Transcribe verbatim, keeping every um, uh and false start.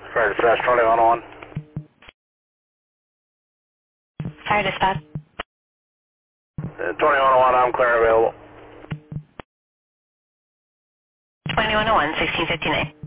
Fire dispatch, twenty-one oh one. Fire dispatch. Uh, twenty-one oh one, I'm clear available. twenty-one oh one, sixteen fifty-nine.